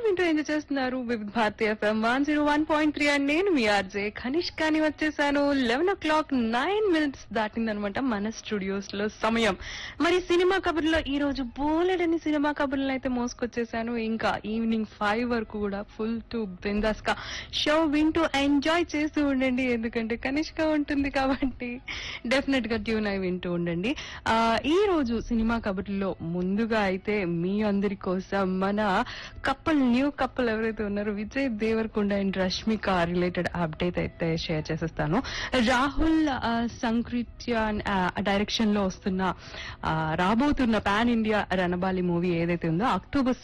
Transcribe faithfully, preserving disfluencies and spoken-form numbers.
వింటూ ఎంజాయ్ చేస్తున్నారు వివిధ Bharati FM one zero one point three and నేను మీ ఆర్జే కనిష్కాని వచ్చేసాను. లెవెన్ ఓ క్లాక్ నైన్ మినిట్స్ దాటిందనమాట మన స్టూడియోస్ లో సమయం. మరి సినిమా కబుర్లో ఈ రోజు బోలెడని సినిమా కబుర్లను అయితే మోసుకొచ్చేసాను. ఇంకా ఈవినింగ్ ఫైవ్ వరకు కూడా ఫుల్ టు బిందాస్ గా షో వింటూ ఎంజాయ్ చేస్తూ ఉండండి. ఎందుకంటే కనిష్క ఉంటుంది కాబట్టి డెఫినెట్ గా ట్యూన్ అయి వింటూ ఉండండి. ఆ ఈ రోజు సినిమా కబుర్లో ముందుగా అయితే మీ అందరి కోసం మన కపుల్ న్యూ కపుల్ ఎవరైతే ఉన్నారో Vijay Devarakonda and Rashmika related update అయితే షేర్ చేసేస్తాను. రాహుల్ సంకృత్యాన్ డైరెక్షన్ లో వస్తున్న ఆ, రాబోతున్న పాన్ ఇండియా రణబాలి మూవీ ఏదైతే ఉందో అక్టోబర్